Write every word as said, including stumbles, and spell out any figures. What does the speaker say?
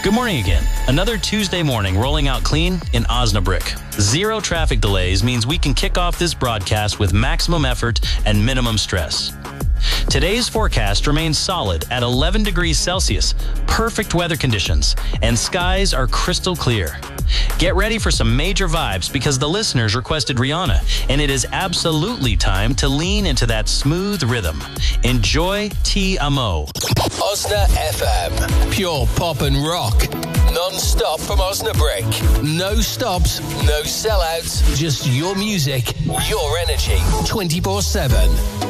Good morning again. Another Tuesday morning rolling out clean in Osnabrück. Zero traffic delays means we can kick off this broadcast with maximum effort and minimum stress. Today's forecast remains solid at eleven degrees Celsius, perfect weather conditions, and skies are crystal clear. Get ready for some major vibes because the listeners requested Rihanna, and it is absolutely time to lean into that smooth rhythm. Enjoy Ti Amo. Osna F M. Pure pop and rock. Non-stop from Osnabrück. No stops, no sellouts, just your music, your energy, twenty-four seven.